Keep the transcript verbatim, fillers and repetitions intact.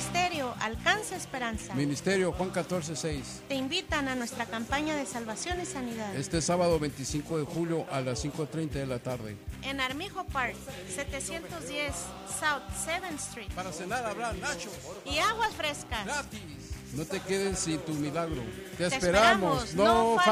Ministerio Alcanza Esperanza Ministerio Juan catorce seis. te invitan a nuestra campaña de salvación y sanidad Este sábado veinticinco de julio a las cinco treinta de la tarde. en Armijo Park, setecientos diez South seventh Street. Para cenar habrá nachos Y aguas frescas. gratis. No te quedes sin tu milagro. Te, Te esperamos. esperamos. No